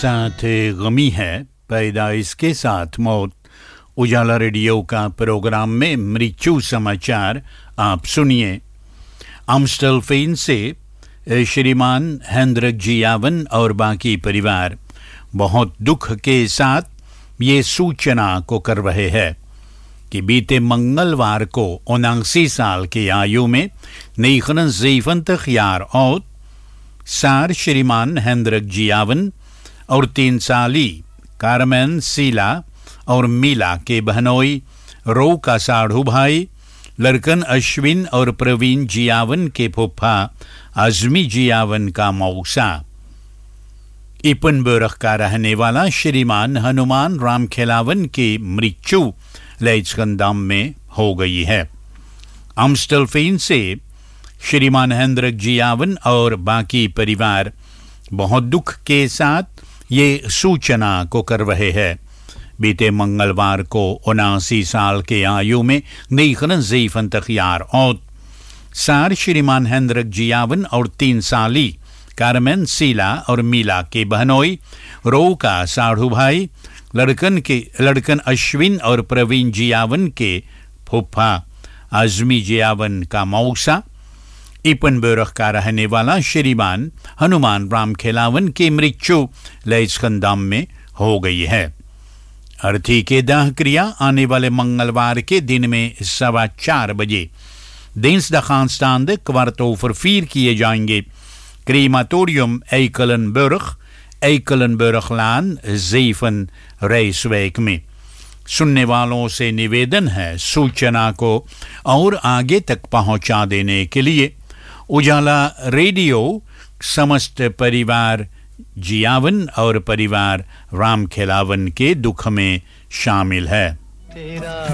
साथ गमी है पैदाइश के साथ मौत। उजाला रेडियो का प्रोग्राम में मृत्यु समाचार आप सुनिए। आम्स्टलफेन से श्रीमान हेंड्रिक जियावन और बाकी परिवार बहुत दुख के साथ ये सूचना को कर रहे हैं कि बीते मंगलवार को 79 साल की आयु में 79 jaar oud सार श्रीमान हेंड्रिक जियावन और 3 साली कारमेन सीला और मीला के बहनोई रो का साढ़ू भाई लड़कन अश्विन और प्रवीण जियावन के फूफा आजमी जियावन का मौसा इपनबर्ग का रहने वाला श्रीमान हनुमान राम खेलावन की मृत्यु लेइट्सकंदाम में हो गई है। आम्स्टलफेन से श्रीमान हेंड्रिक जियावन और बाकी परिवार बहुत दुख के साथ ये सूचना को कर रहे हैं। बीते मंगलवार को 79 साल के आयु में 79 jaar oud सार श्रीमान हेंड्रिक जियावन और 3 साली कारमेन सीला और मीला के बहनोई रो का साढ़ू भाई लड़कन अश्विन और प्रवीण जियावन के फूफा आजमी जियावन का मौसा इपनबर्ग का रहने वाला श्रीमान हनुमान राम खेलावन की मृत्यु लेइट्सकंदाम में हो गई है। अर्थी के दाह क्रिया आने वाले मंगलवार के दिन में 4:15 बजे दिnsdag kwart over 4 किए जाएंगे। क्रीमाटोरियम Eikelenburglaan 7 Rijswijk में। सुनने वालों से निवेदन है सूचना को और आगे तक पहुंचा देने के लिए। उजाला रेडियो समस्त परिवार जियावन और परिवार राम खेलावन के दुख में शामिल है।